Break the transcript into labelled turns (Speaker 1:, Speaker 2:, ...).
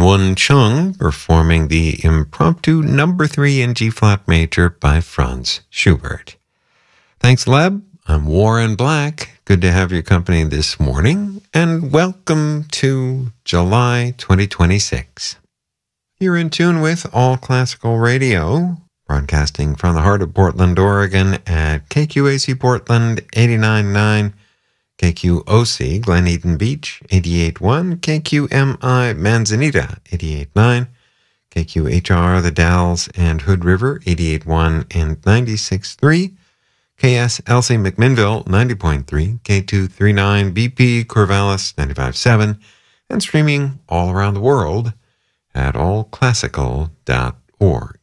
Speaker 1: Won Chung performing the impromptu number 3 in G-flat major by Franz Schubert. Thanks, Leb. I'm Warren Black. Good to have your company this morning, and welcome to July 2026. You're in tune with All Classical Radio, broadcasting from the heart of Portland, Oregon at KQAC Portland 89.9, KQOC Glen Eden Beach 88.1, KQMI Manzanita 88.9, KQHR The Dalles and Hood River 88.1 and 96.3, KSLC McMinnville 90.3, K239 BP Corvallis 95.7, and streaming all around the world at allclassical.org.